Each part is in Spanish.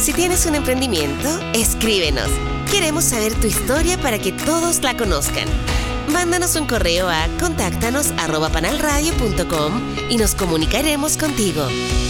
Si tienes un emprendimiento, escríbenos. Queremos saber tu historia para que todos la conozcan. Mándanos un correo a contáctanos@panalradio.com y nos comunicaremos contigo.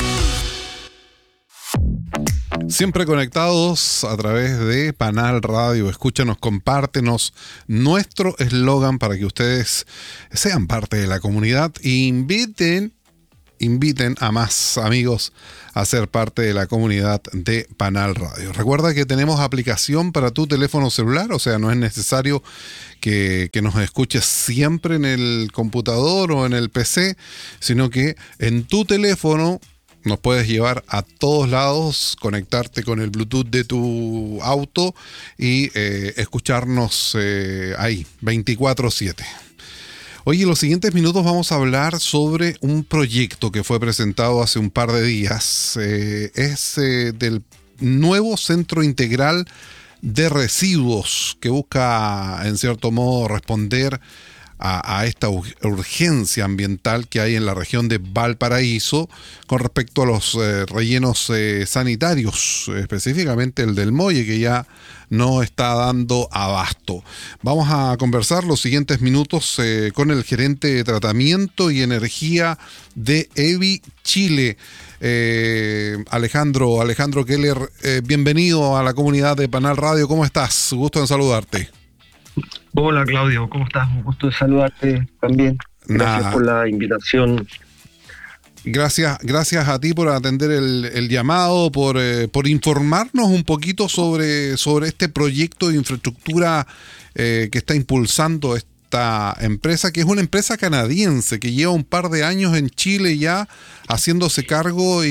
Siempre conectados a través de Panal Radio. Escúchanos, compártenos nuestro eslogan para que ustedes sean parte de la comunidad e inviten a más amigos a ser parte de la comunidad de Panal Radio. Recuerda que tenemos aplicación para tu teléfono celular, o sea, no es necesario que nos escuches siempre en el computador o en el PC, sino que en tu teléfono nos puedes llevar a todos lados, conectarte con el Bluetooth de tu auto y escucharnos ahí, 24/7. Oye, en los siguientes minutos vamos a hablar sobre un proyecto que fue presentado hace un par de días. Es del nuevo Centro Integral de Residuos que busca, en cierto modo, responder a esta urgencia ambiental que hay en la región de Valparaíso con respecto a los rellenos sanitarios, específicamente el del Molle, que ya no está dando abasto. Vamos a conversar los siguientes minutos con el gerente de tratamiento y energía de EVI Chile, Alejandro Keller. Bienvenido a la comunidad de Panal Radio. ¿Cómo estás? Gusto en saludarte. Hola Claudio, ¿cómo estás? Un gusto de saludarte también. Gracias por la invitación. Gracias a ti por atender el llamado, por informarnos un poquito sobre este proyecto de infraestructura que está impulsando esta empresa, que es una empresa canadiense que lleva un par de años en Chile ya haciéndose cargo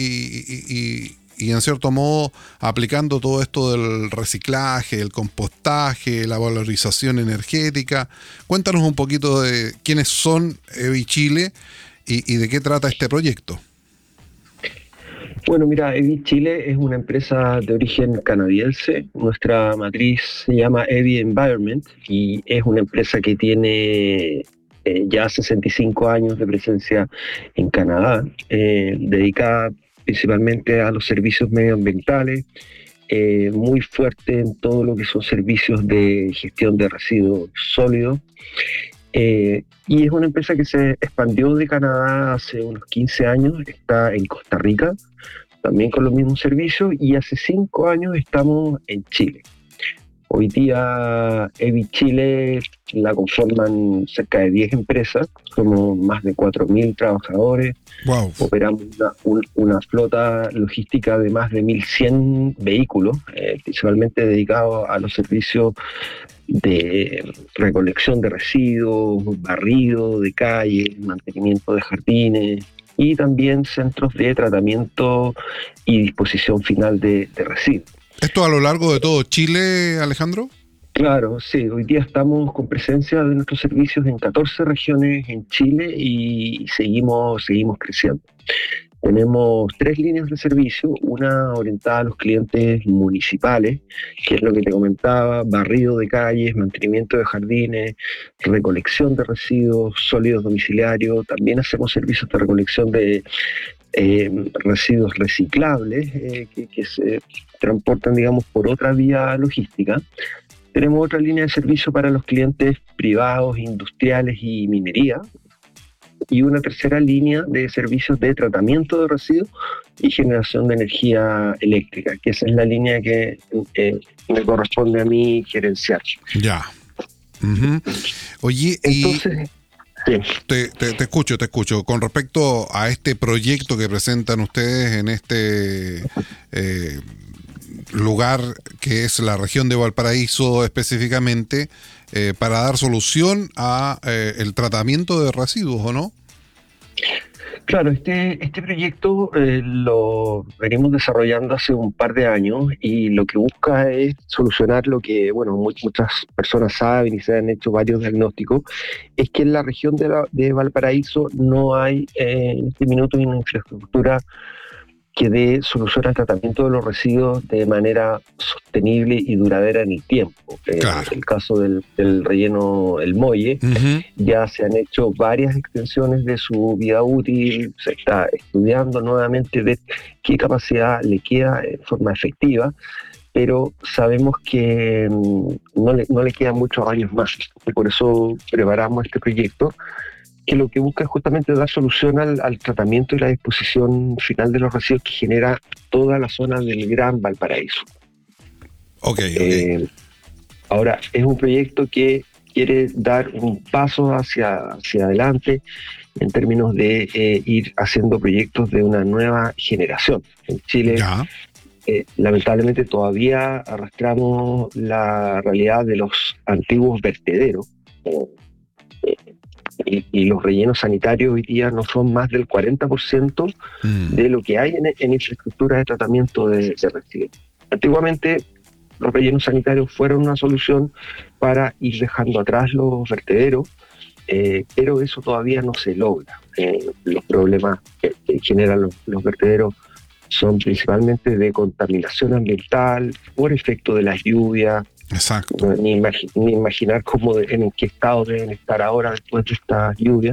y en cierto modo aplicando todo esto del reciclaje, el compostaje, la valorización energética. Cuéntanos un poquito de quiénes son EVI Chile y de qué trata este proyecto. Bueno, mira, EVI Chile es una empresa de origen canadiense. Nuestra matriz se llama EVI Environment y es una empresa que tiene ya 65 años de presencia en Canadá, dedicada principalmente a los servicios medioambientales, muy fuerte en todo lo que son servicios de gestión de residuos sólidos. Y es una empresa que se expandió de Canadá hace unos 15 años, está en Costa Rica, también con los mismos servicios, y hace 5 años estamos en Chile. Hoy día EVI Chile la conforman cerca de 10 empresas, somos más de 4.000 trabajadores. Wow. Operamos una flota logística de más de 1.100 vehículos, principalmente dedicados a los servicios de recolección de residuos, barrido de calles, mantenimiento de jardines y también centros de tratamiento y disposición final de residuos. ¿Esto a lo largo de todo Chile, Alejandro? Claro, sí. Hoy día estamos con presencia de nuestros servicios en 14 regiones en Chile y seguimos creciendo. Tenemos 3 líneas de servicio, una orientada a los clientes municipales, que es lo que te comentaba, barrido de calles, mantenimiento de jardines, recolección de residuos sólidos domiciliarios. También hacemos servicios de recolección de residuos reciclables que se transportan, digamos, por otra vía logística. Tenemos otra línea de servicio para los clientes privados, industriales y minería, y una tercera línea de servicios de tratamiento de residuos y generación de energía eléctrica, que esa es la línea que me corresponde a mí gerenciar. Ya. Uh-huh. Oye, entonces, sí. Te escucho. Con respecto a este proyecto que presentan ustedes en este lugar que es la región de Valparaíso específicamente, para dar solución a el tratamiento de residuos, ¿o no? Claro, este proyecto lo venimos desarrollando hace un par de años y lo que busca es solucionar lo que, bueno, muchas personas saben y se han hecho varios diagnósticos, es que en la región de Valparaíso no hay en este minuto una infraestructura que dé solución al tratamiento de los residuos de manera sostenible y duradera en el tiempo. Claro. En el caso del relleno El Molle, ya se han hecho varias extensiones de su vida útil, se está estudiando nuevamente ver qué capacidad le queda en forma efectiva, pero sabemos que no le quedan muchos años más, y por eso preparamos este proyecto, que lo que busca es justamente dar solución al tratamiento y la disposición final de los residuos que genera toda la zona del Gran Valparaíso. Okay. Ahora, es un proyecto que quiere dar un paso hacia adelante en términos de ir haciendo proyectos de una nueva generación. En Chile, lamentablemente, todavía arrastramos la realidad de los antiguos vertederos. Y los rellenos sanitarios hoy día no son más del 40% de lo que hay en infraestructura de tratamiento de residuos. Antiguamente, los rellenos sanitarios fueron una solución para ir dejando atrás los vertederos, pero eso todavía no se logra. Los problemas que generan los vertederos son principalmente de contaminación ambiental por efecto de las lluvias. Exacto. Ni imaginar en qué estado deben estar ahora después de esta lluvia.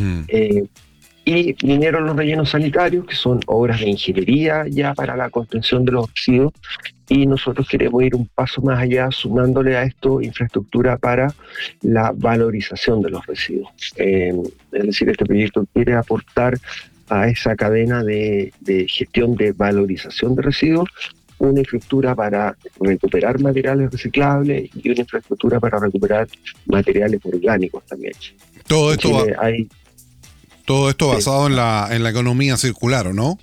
Y vinieron los rellenos sanitarios, que son obras de ingeniería ya para la contención de los residuos, y nosotros queremos ir un paso más allá, sumándole a esto infraestructura para la valorización de los residuos. Es decir, este proyecto quiere aportar a esa cadena de gestión de valorización de residuos una infraestructura para recuperar materiales reciclables y una infraestructura para recuperar materiales orgánicos también. Todo esto basado en la economía circular, ¿o no?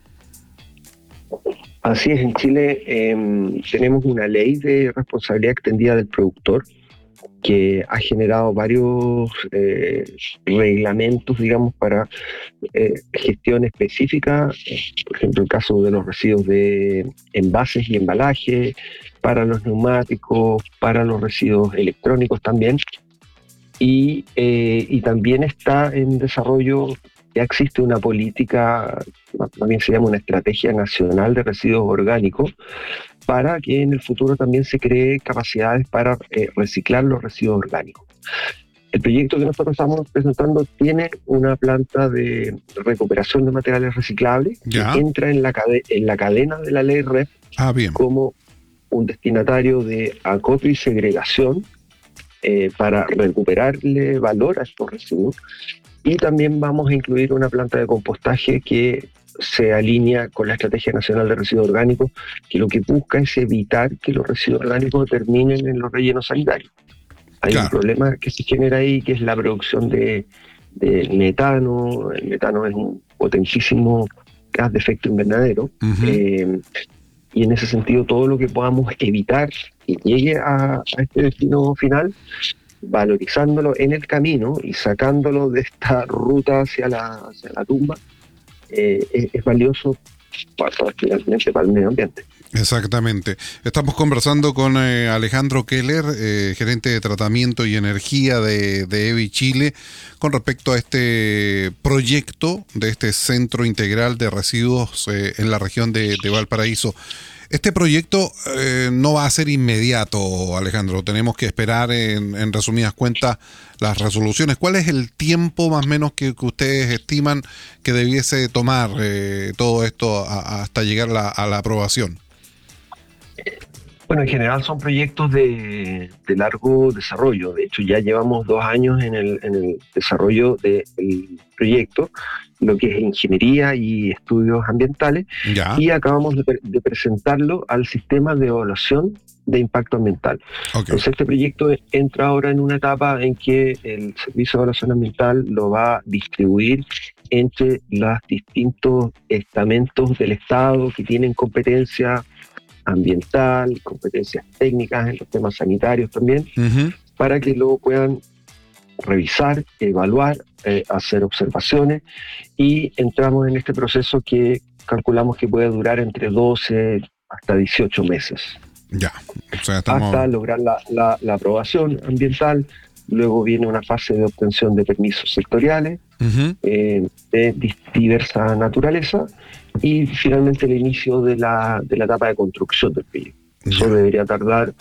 Así es, en Chile tenemos una ley de responsabilidad extendida del productor que ha generado varios reglamentos, digamos, para gestión específica, por ejemplo, el caso de los residuos de envases y embalaje, para los neumáticos, para los residuos electrónicos también, y también está en desarrollo, ya existe una política, también se llama una estrategia nacional de residuos orgánicos, para que en el futuro también se cree capacidades para reciclar los residuos orgánicos. El proyecto que nosotros estamos presentando tiene una planta de recuperación de materiales reciclables que entra en la cadena de la ley REP como un destinatario de acopio y segregación para recuperarle valor a estos residuos. Y también vamos a incluir una planta de compostaje que se alinea con la Estrategia Nacional de Residuos Orgánicos, que lo que busca es evitar que los residuos orgánicos terminen en los rellenos sanitarios. Hay un problema que se genera ahí, que es la producción de metano. El metano es un potentísimo gas de efecto invernadero. Y en ese sentido, todo lo que podamos evitar que llegue a este destino final, valorizándolo en el camino y sacándolo de esta ruta hacia la tumba, es valioso finalmente para el medio ambiente. Exactamente. Estamos conversando con Alejandro Keller, gerente de tratamiento y energía de EVI Chile, con respecto a este proyecto de este centro integral de residuos en la región de Valparaíso. Este proyecto no va a ser inmediato, Alejandro. Tenemos que esperar, en resumidas cuentas, las resoluciones. ¿Cuál es el tiempo más o menos que ustedes estiman que debiese tomar todo esto hasta llegar a la aprobación? Bueno, en general son proyectos de largo desarrollo. De hecho, ya llevamos 2 años en el desarrollo del proyecto, lo que es ingeniería y estudios ambientales, y acabamos de presentarlo al sistema de evaluación de impacto ambiental. Entonces, este proyecto entra ahora en una etapa en que el Servicio de Evaluación Ambiental lo va a distribuir entre los distintos estamentos del Estado que tienen competencia ambiental, competencias técnicas en los temas sanitarios también, para que luego puedan revisar, evaluar, hacer observaciones, y entramos en este proceso que calculamos que puede durar entre 12 hasta 18 meses. O sea, hasta lograr la aprobación ambiental. Luego viene una fase de obtención de permisos sectoriales de diversa naturaleza, y finalmente el inicio de la etapa de construcción del proyecto. Eso debería tardar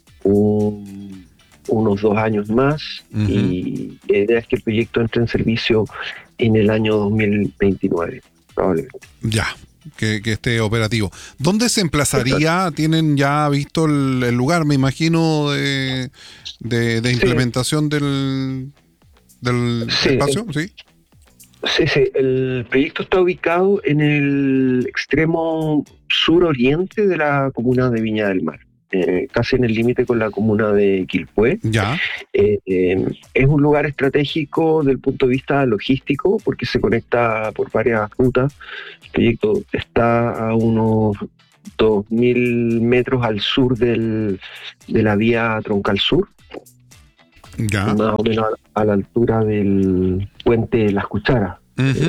unos 2 años más, y la idea es que el proyecto entre en servicio en el año 2029, probablemente. Ya, que esté operativo. ¿Dónde se emplazaría? ¿Tienen ya visto el lugar, me imagino, de implementación del espacio? Sí. Sí, el proyecto está ubicado en el extremo suroriente de la comuna de Viña del Mar, casi en el límite con la comuna de Quilpué. Ya. Es un lugar estratégico desde el punto de vista logístico, porque se conecta por varias rutas. El proyecto está a unos 2.000 metros al sur de la vía Troncal Sur. Ya. Más o menos a la altura del puente Las Cucharas.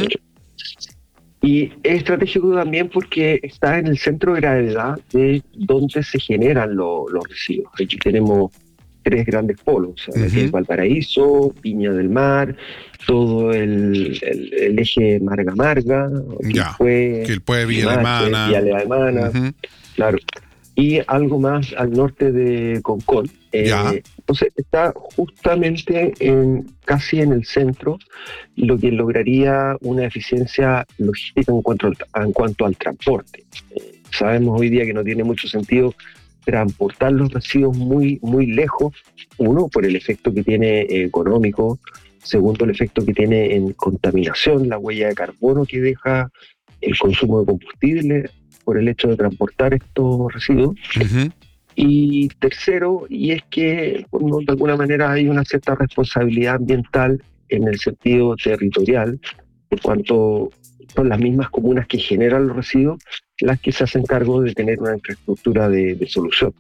Y es estratégico también porque está en el centro de gravedad de donde se generan los residuos. Aquí tenemos 3 grandes polos: Valparaíso, Viña del Mar, todo el eje Marga, Quilpué, Villa Alemana, claro, y algo más al norte de Concón. Entonces está justamente casi en el centro, lo que lograría una eficiencia logística en cuanto al transporte. Sabemos hoy día que no tiene mucho sentido transportar los residuos muy, muy lejos. Uno, por el efecto que tiene económico. Segundo, el efecto que tiene en contaminación, la huella de carbono que deja el consumo de combustible por el hecho de transportar estos residuos. Y tercero, y es que de alguna manera hay una cierta responsabilidad ambiental en el sentido territorial, por cuanto son las mismas comunas que generan los residuos las que se hacen cargo de tener una infraestructura de solución.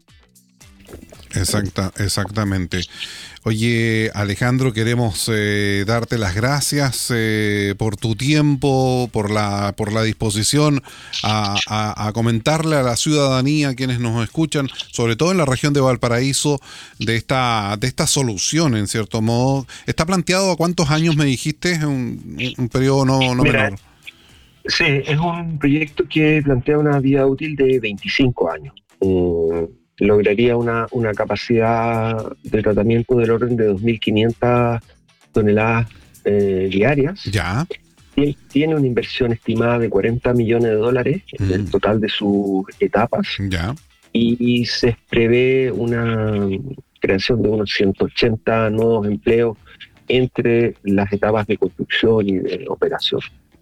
Exactamente. Oye, Alejandro, queremos darte las gracias por tu tiempo, por la disposición a comentarle a la ciudadanía, quienes nos escuchan, sobre todo en la región de Valparaíso, de esta solución, en cierto modo. ¿Está planteado a cuántos años, me dijiste? Un periodo no menor. Sí, es un proyecto que plantea una vida útil de 25 años. Lograría una capacidad de tratamiento del orden de 2.500 toneladas diarias. Ya. Tiene una inversión estimada de $40 millones en el total de sus etapas. Ya. Y se prevé una creación de unos 180 nuevos empleos entre las etapas de construcción y de operación.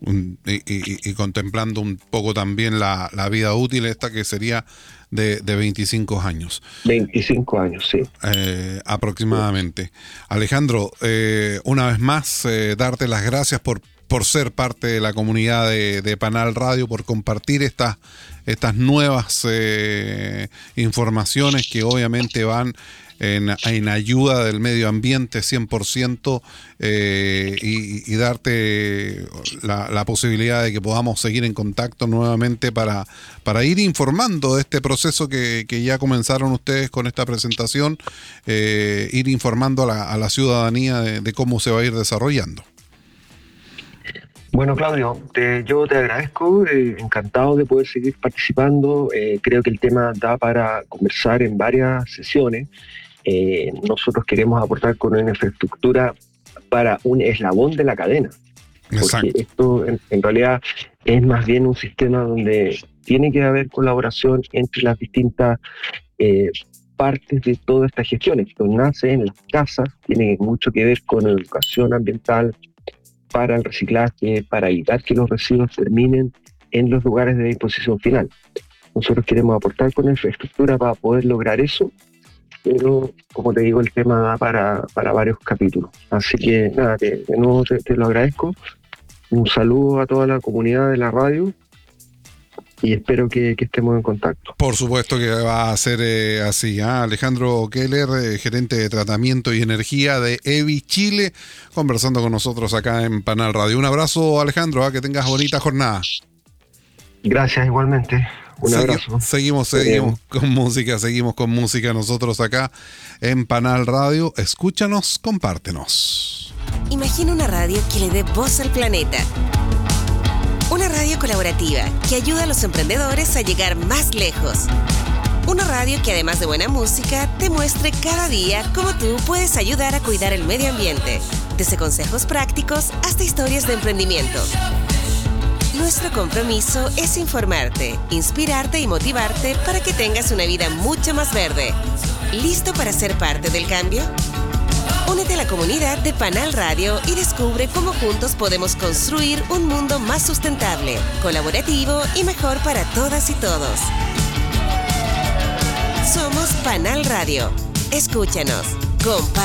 Y contemplando un poco también la vida útil esta, que sería de 25 años. 25 años, sí. Aproximadamente. Alejandro, una vez más, darte las gracias por ser parte de la comunidad de Panal Radio, por compartir estas nuevas informaciones que obviamente van en ayuda del medio ambiente 100%, y darte la posibilidad de que podamos seguir en contacto nuevamente para ir informando de este proceso que ya comenzaron ustedes con esta presentación, ir informando a la ciudadanía de cómo se va a ir desarrollando. Bueno, Claudio, yo te agradezco, encantado de poder seguir participando. Creo que el tema da para conversar en varias sesiones. Nosotros queremos aportar con una infraestructura para un eslabón de la cadena. Exacto. Porque esto en realidad es más bien un sistema donde tiene que haber colaboración entre las distintas partes de toda esta gestión. Esto nace en las casas, tiene mucho que ver con educación ambiental, para el reciclaje, para evitar que los residuos terminen en los lugares de disposición final. Nosotros queremos aportar con la infraestructura para poder lograr eso, pero como te digo, el tema da para varios capítulos. Así que nada, de nuevo te lo agradezco. Un saludo a toda la comunidad de la radio y espero que estemos en contacto. Por supuesto que va a ser así. Alejandro Keller, gerente de tratamiento y energía de EVI Chile, conversando con nosotros acá en Panal Radio. Un abrazo, Alejandro, que tengas bonita jornada. Gracias, igualmente. Un abrazo. Seguimos con música nosotros acá en Panal Radio. Escúchanos, compártenos. Imagina una radio que le dé voz al planeta. Una radio colaborativa que ayuda a los emprendedores a llegar más lejos. Una radio que además de buena música, te muestre cada día cómo tú puedes ayudar a cuidar el medio ambiente. Desde consejos prácticos hasta historias de emprendimiento. Nuestro compromiso es informarte, inspirarte y motivarte para que tengas una vida mucho más verde. ¿Listo para ser parte del cambio? Únete a la comunidad de Panal Radio y descubre cómo juntos podemos construir un mundo más sustentable, colaborativo y mejor para todas y todos. Somos Panal Radio. Escúchanos. Comparte.